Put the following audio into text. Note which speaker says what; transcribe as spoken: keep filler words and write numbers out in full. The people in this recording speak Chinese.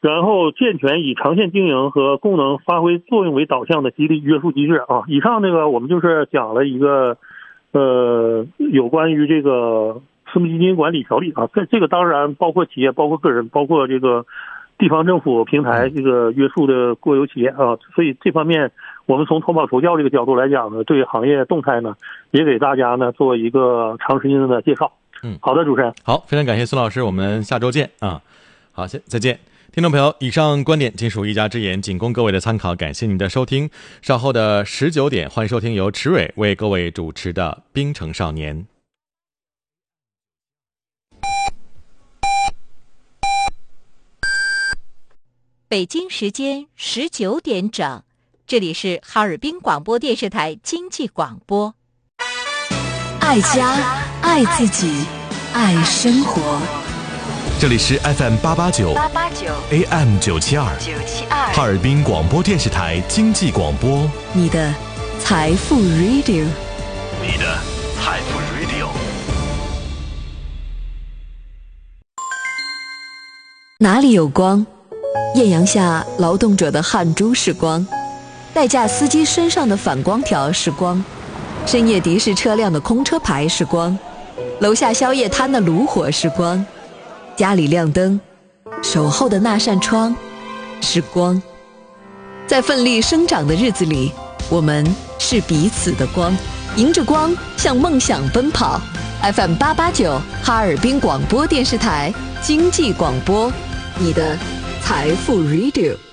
Speaker 1: 然后健全以长线经营和功能发挥作用为导向的激励约束机制啊。以上这个我们就是讲了一个呃有关于这个私募基金管理条例啊，这这个当然包括企业、包括个人、包括这个地方政府平台这个约束的国有企业啊，所以这方面我们从投保投教这个角度来讲呢，对行业动态呢也给大家呢做一个长时间的介绍。
Speaker 2: 嗯，
Speaker 1: 好的，主持人。
Speaker 2: 好，非常感谢孙老师，我们下周见啊。好，再见。听众朋友，以上观点仅属一家之言，仅供各位的参考，感谢您的收听。稍后的十九点，欢迎收听由池蕊为各位主持的《冰城少年》。
Speaker 3: 北京时间十九点整，这里是哈尔滨广播电视台经济广播。
Speaker 4: 爱家，爱自己，爱生活。
Speaker 5: 这里是 F M 八八九 A M 九七二哈尔滨广播电视台经济广播，
Speaker 4: 你的财富 Radio，
Speaker 5: 你的财富 Radio。
Speaker 4: 哪里有光？艳阳下劳动者的汗珠是光，代驾司机身上的反光条是光，深夜的士车辆的空车牌是光，楼下宵夜摊的炉火是光，家里亮灯，守候的那扇窗是光。在奋力生长的日子里，我们是彼此的光，迎着光向梦想奔跑。 F M 八八九哈尔滨广播电视台经济广播，你的财富 Radio。